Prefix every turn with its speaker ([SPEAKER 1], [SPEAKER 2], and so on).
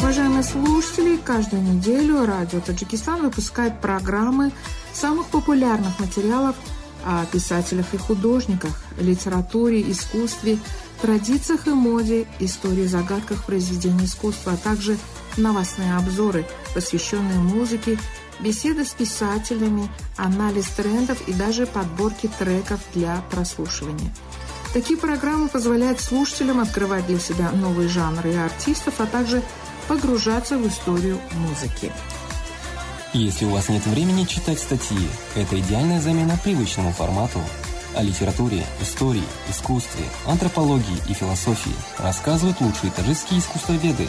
[SPEAKER 1] Уважаемые слушатели, каждую неделю Радио Таджикистан выпускает программы самых популярных материалов о писателях и художниках, литературе, искусстве, традициях и моде, истории, загадках произведений искусства, а также новостные обзоры, посвященные музыке, беседы с писателями, анализ трендов и даже подборки треков для прослушивания. Такие программы позволяют слушателям открывать для себя новые жанры и артистов, а также погружаться в историю музыки.
[SPEAKER 2] Если у вас нет времени читать статьи, это идеальная замена привычному формату. О литературе, истории, искусстве, антропологии и философии рассказывают лучшие таджикские искусствоведы.